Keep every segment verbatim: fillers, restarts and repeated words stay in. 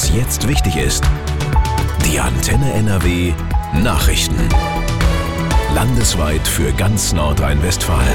Was jetzt wichtig ist. Die Antenne N R W Nachrichten. Landesweit für ganz Nordrhein-Westfalen.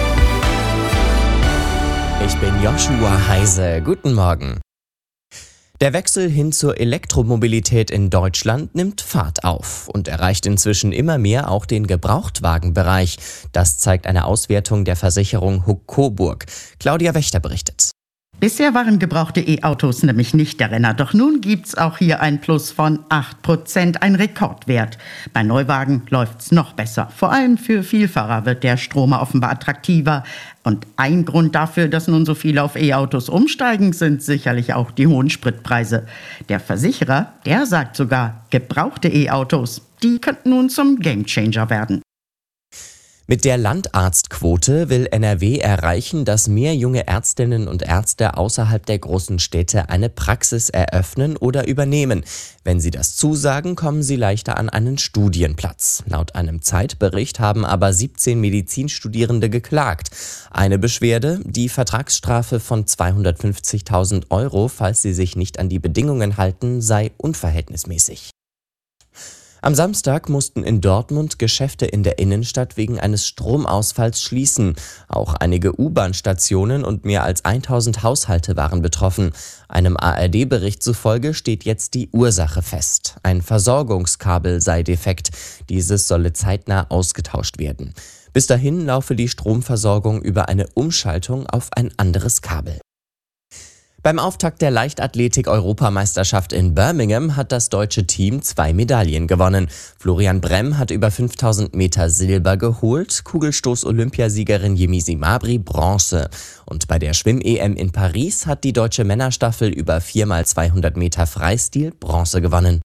Ich bin Joshua Heise. Guten Morgen. Der Wechsel hin zur Elektromobilität in Deutschland nimmt Fahrt auf und erreicht inzwischen immer mehr auch den Gebrauchtwagenbereich. Das zeigt eine Auswertung der Versicherung Huck Coburg. Claudia Wächter berichtet. Bisher waren gebrauchte E-Autos nämlich nicht der Renner. Doch nun gibt's auch hier ein Plus von acht Prozent, ein Rekordwert. Bei Neuwagen läuft's noch besser. Vor allem für Vielfahrer wird der Stromer offenbar attraktiver. Und ein Grund dafür, dass nun so viele auf E-Autos umsteigen, sind sicherlich auch die hohen Spritpreise. Der Versicherer, der sagt sogar, gebrauchte E-Autos, die könnten nun zum Gamechanger werden. Mit der Landarztquote will N R W erreichen, dass mehr junge Ärztinnen und Ärzte außerhalb der großen Städte eine Praxis eröffnen oder übernehmen. Wenn sie das zusagen, kommen sie leichter an einen Studienplatz. Laut einem Zeitbericht haben aber siebzehn Medizinstudierende geklagt. Eine Beschwerde, die Vertragsstrafe von zweihundertfünfzigtausend Euro, falls sie sich nicht an die Bedingungen halten, sei unverhältnismäßig. Am Samstag mussten in Dortmund Geschäfte in der Innenstadt wegen eines Stromausfalls schließen. Auch einige U-Bahn-Stationen und mehr als tausend Haushalte waren betroffen. Einem A R D-Bericht zufolge steht jetzt die Ursache fest. Ein Versorgungskabel sei defekt. Dieses solle zeitnah ausgetauscht werden. Bis dahin laufe die Stromversorgung über eine Umschaltung auf ein anderes Kabel. Beim Auftakt der Leichtathletik-Europameisterschaft in Birmingham hat das deutsche Team zwei Medaillen gewonnen. Florian Bremm hat über fünftausend Meter Silber geholt, Kugelstoß-Olympiasiegerin Yemisi Mabry Bronze. Und bei der Schwimm-E M in Paris hat die deutsche Männerstaffel über vier mal zweihundert Meter Freistil Bronze gewonnen.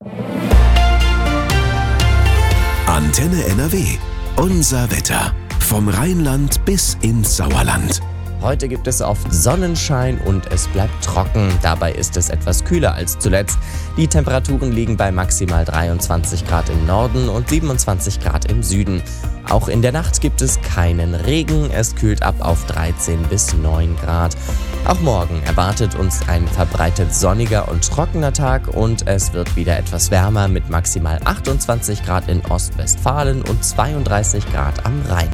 Antenne N R W. Unser Wetter. Vom Rheinland bis ins Sauerland. Heute gibt es oft Sonnenschein und es bleibt trocken. Dabei ist es etwas kühler als zuletzt. Die Temperaturen liegen bei maximal dreiundzwanzig Grad im Norden und siebenundzwanzig Grad im Süden. Auch in der Nacht gibt es keinen Regen. Es kühlt ab auf dreizehn bis neun Grad. Auch morgen erwartet uns ein verbreitet sonniger und trockener Tag und es wird wieder etwas wärmer mit maximal achtundzwanzig Grad in Ostwestfalen und zweiunddreißig Grad am Rhein.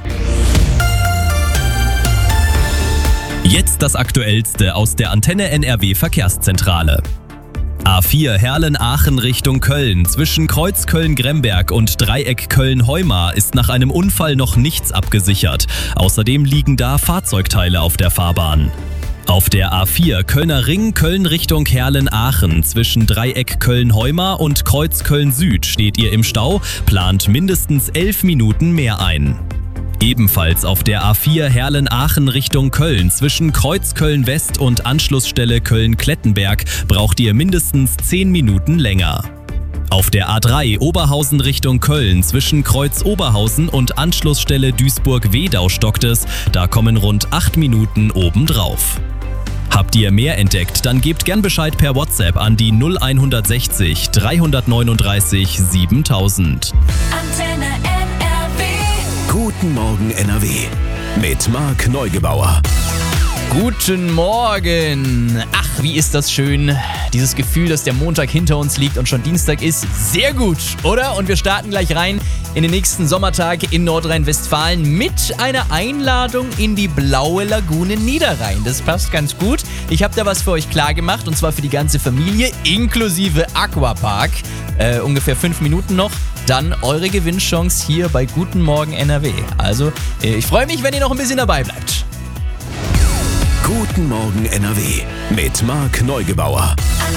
Jetzt das Aktuellste aus der Antenne N R W Verkehrszentrale. A vier Herlen-Aachen Richtung Köln. Zwischen Kreuz Köln-Gremberg und Dreieck Köln-Heumar ist nach einem Unfall noch nichts abgesichert. Außerdem liegen da Fahrzeugteile auf der Fahrbahn. Auf der A vier Kölner Ring Köln Richtung Herlen-Aachen. Zwischen Dreieck Köln-Heumar und Kreuz Köln-Süd steht ihr im Stau, plant mindestens elf Minuten mehr ein. Ebenfalls auf der A vier Herlen-Aachen Richtung Köln zwischen Kreuz Köln-West und Anschlussstelle Köln-Klettenberg braucht ihr mindestens zehn Minuten länger. Auf der A drei Oberhausen Richtung Köln zwischen Kreuz Oberhausen und Anschlussstelle Duisburg-Wedau stockt es, da kommen rund acht Minuten obendrauf. Habt ihr mehr entdeckt, dann gebt gern Bescheid per WhatsApp an die null hundertsechzig dreihundertneununddreißig siebentausend. Antenne N R W. Guten Morgen N R W mit Marc Neugebauer. Guten Morgen! Ach, wie ist das schön. Dieses Gefühl, dass der Montag hinter uns liegt und schon Dienstag ist. Sehr gut, oder? Und wir starten gleich rein in den nächsten Sommertag in Nordrhein-Westfalen mit einer Einladung in die blaue Lagune Niederrhein. Das passt ganz gut. Ich habe da was für euch klar gemacht und zwar für die ganze Familie inklusive Aquapark. Äh, ungefähr fünf Minuten noch. Dann eure Gewinnchance hier bei Guten Morgen N R W. Also, ich freue mich, wenn ihr noch ein bisschen dabei bleibt. Guten Morgen N R W mit Marc Neugebauer.